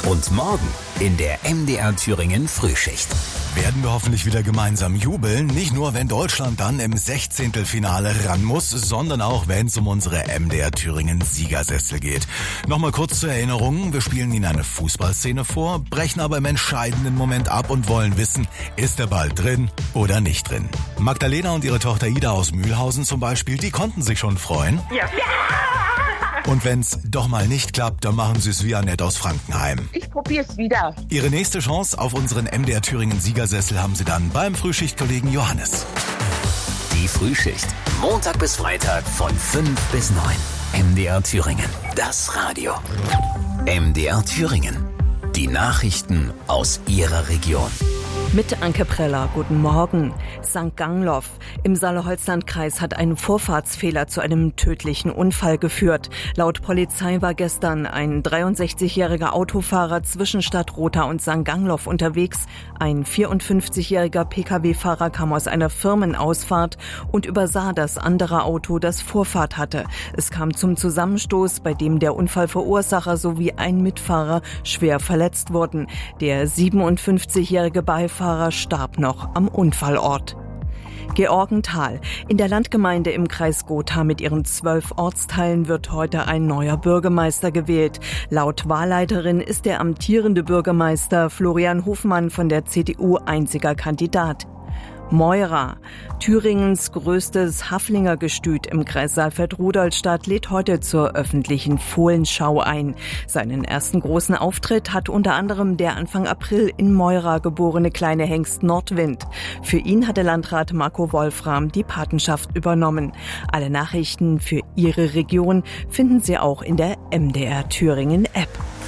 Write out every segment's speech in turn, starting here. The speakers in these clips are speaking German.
Und morgen in der MDR Thüringen Frühschicht. Werden wir hoffentlich wieder gemeinsam jubeln. Nicht nur, wenn Deutschland dann im 16. Finale ran muss, sondern auch, wenn es um unsere MDR Thüringen Siegersessel geht. Nochmal kurz zur Erinnerung. Wir spielen Ihnen eine Fußballszene vor, brechen aber im entscheidenden Moment ab und wollen wissen, ist der Ball drin oder nicht drin. Magdalena und ihre Tochter Ida aus Mühlhausen zum Beispiel, die konnten sich schon freuen. Ja. Und wenn's doch mal nicht klappt, dann machen Sie es wie Annette aus Frankenheim. Ich probier's wieder. Ihre nächste Chance auf unseren MDR Thüringen Siegersessel haben Sie dann beim Frühschichtkollegen Johannes. Die Frühschicht. Montag bis Freitag von 5 bis 9. MDR Thüringen. Das Radio. MDR Thüringen. Die Nachrichten aus Ihrer Region. Mit Anke Preller, guten Morgen. St. Gangloff im Saale-Holzland-Kreis hat ein Vorfahrtsfehler zu einem tödlichen Unfall geführt. Laut Polizei war gestern ein 63-jähriger Autofahrer zwischen Stadtrotha und St. Gangloff unterwegs. Ein 54-jähriger Pkw-Fahrer kam aus einer Firmenausfahrt und übersah das andere Auto, das Vorfahrt hatte. Es kam zum Zusammenstoß, bei dem der Unfallverursacher sowie ein Mitfahrer schwer verletzt wurden. Der 57-jährige Beifahrer starb noch am Unfallort. Georgenthal. In der Landgemeinde im Kreis Gotha mit ihren 12 Ortsteilen wird heute ein neuer Bürgermeister gewählt. Laut Wahlleiterin ist der amtierende Bürgermeister Florian Hofmann von der CDU einziger Kandidat. Meura. Thüringens größtes Haflingergestüt im Kreis Saalfeld-Rudolstadt lädt heute zur öffentlichen Fohlenschau ein. Seinen ersten großen Auftritt hat unter anderem der Anfang April in Meura geborene kleine Hengst Nordwind. Für ihn hatte Landrat Marco Wolfram die Patenschaft übernommen. Alle Nachrichten für Ihre Region finden Sie auch in der MDR Thüringen App.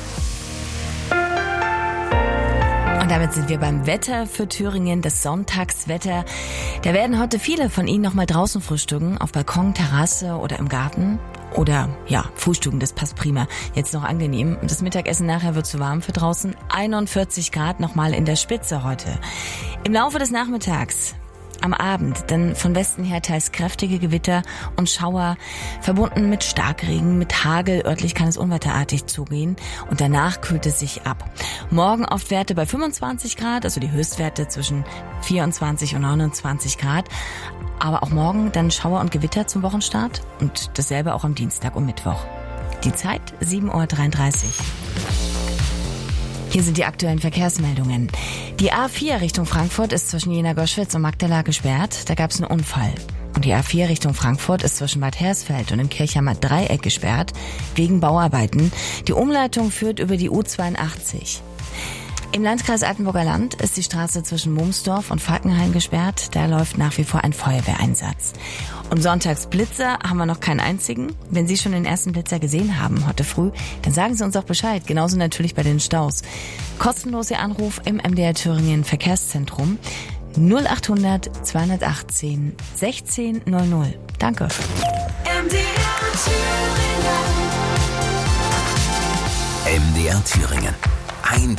Und damit sind wir beim Wetter für Thüringen, das Sonntagswetter. Da werden heute viele von Ihnen noch mal draußen frühstücken, auf Balkon, Terrasse oder im Garten. Oder ja, frühstücken, das passt prima. Jetzt noch angenehm. Das Mittagessen nachher wird zu warm für draußen. 41 Grad nochmal in der Spitze heute. Im Laufe des Nachmittags, am Abend, dann von Westen her teils kräftige Gewitter und Schauer, verbunden mit Starkregen, mit Hagel. Örtlich kann es unwetterartig zugehen und danach kühlt es sich ab. Morgen oft Werte bei 25 Grad, also die Höchstwerte zwischen 24 und 29 Grad. Aber auch morgen dann Schauer und Gewitter zum Wochenstart und dasselbe auch am Dienstag und Mittwoch. Die Zeit 7:33 Uhr. Hier sind die aktuellen Verkehrsmeldungen. Die A4 Richtung Frankfurt ist zwischen Jena-Goschwitz und Magdala gesperrt. Da gab es einen Unfall. Und die A4 Richtung Frankfurt ist zwischen Bad Hersfeld und dem Kirchheimer Dreieck gesperrt, wegen Bauarbeiten. Die Umleitung führt über die U82. Im Landkreis Altenburger Land ist die Straße zwischen Mumsdorf und Falkenhain gesperrt. Da läuft nach wie vor ein Feuerwehreinsatz. Und Sonntagsblitzer haben wir noch keinen einzigen. Wenn Sie schon den ersten Blitzer gesehen haben heute früh, dann sagen Sie uns auch Bescheid. Genauso natürlich bei den Staus. Kostenlos Ihr Anruf im MDR Thüringen Verkehrszentrum 0800 218 1600. Danke. MDR Thüringen. Ein